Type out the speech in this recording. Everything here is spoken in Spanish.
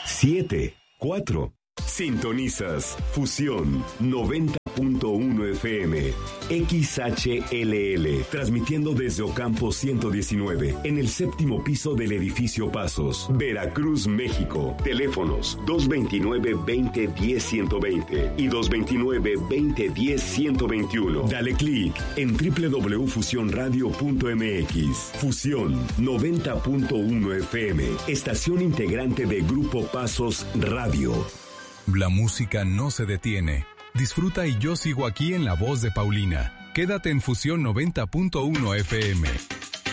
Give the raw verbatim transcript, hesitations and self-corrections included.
siete, cuatro. Sintonizas Fusión noventa punto uno F M, X H L L, transmitiendo desde Ocampo ciento diecinueve, en el séptimo piso del edificio Pasos, Veracruz, México. Teléfonos dos veintinueve, veinte, diez, ciento veinte y dos veintinueve, veinte, diez, ciento veintiuno. Dale clic en doble u doble u doble u punto fusión radio punto m x. Fusión noventa punto uno F M, estación integrante de Grupo Pasos Radio. La música no se detiene. Disfruta y yo sigo aquí en la voz de Paulina. Quédate en Fusión noventa punto uno F M.